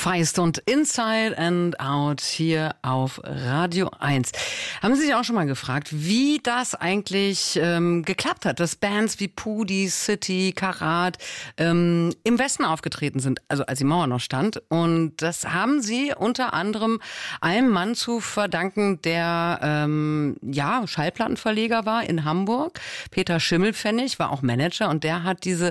Feist und Inside and Out hier auf Radio 1. Haben Sie sich auch schon mal gefragt, wie das eigentlich geklappt hat, dass Bands wie Pudi, City, Karat im Westen aufgetreten sind, also als die Mauer noch stand. Und das haben sie unter anderem einem Mann zu verdanken, der Schallplattenverleger war in Hamburg. Peter Schimmelpfennig war auch Manager und der hat dieses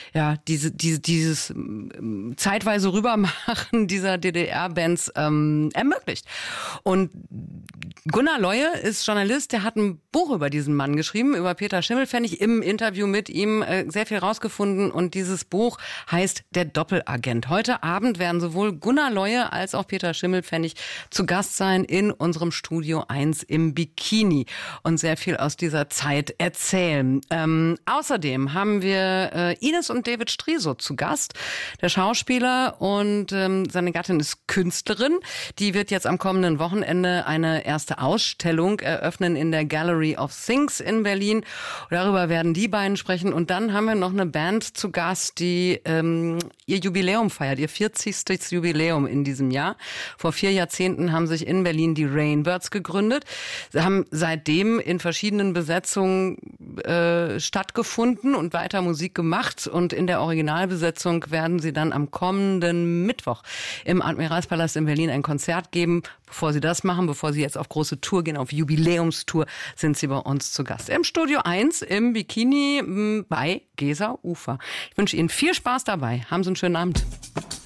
zeitweise Rübermachen dieser DDR-Bands ermöglicht. Und Gunnar Leue ist Journalist, der hat ein Buch über diesen Mann geschrieben, über Peter Schimmelpfennig, im Interview mit ihm sehr viel rausgefunden. Und dieses Buch heißt Der Doppelagent. Heute Abend werden sowohl Gunnar Leue als auch Peter Schimmelpfennig zu Gast sein in unserem Studio 1 im Bikini und sehr viel aus dieser Zeit erzählen. Außerdem haben wir Ines und David Striso zu Gast, der Schauspieler, und seine Gattin ist Künstlerin. Die wird jetzt am kommenden Wochenende eine erste Ausstellung eröffnen in der Gallery of Things in Berlin. Und darüber werden die beiden sprechen. Und dann haben wir noch eine Band zu Gast, die ihr Jubiläum feiert, ihr 40. Jubiläum in diesem Jahr. Vor 4 Jahrzehnten haben sich in Berlin die Rainbirds gegründet. Sie haben seitdem in verschiedenen Besetzungen stattgefunden und weiter Musik gemacht. Und in der Originalbesetzung werden sie dann am kommenden Mittwoch im Admiralspalast in Berlin ein Konzert geben. Bevor sie das machen, bevor sie jetzt auf große Tour gehen, auf Jubiläumstour, sind sie bei uns zu Gast. Im Studio 1 im Bikini bei Gesa Ufer. Ich wünsche Ihnen viel Spaß dabei. Haben Sie einen schönen Abend.